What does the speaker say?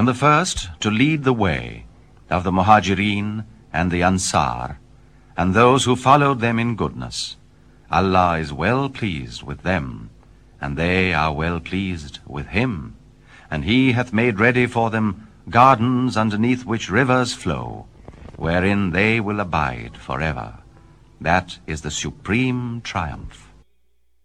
and the first to lead the way of the Muhajirin and the Ansar, and those who followed them in goodness. Allah is well pleased with them, and they are well pleased with him. And he hath made ready for them gardens underneath which rivers flow, wherein they will abide forever. That is the supreme triumph.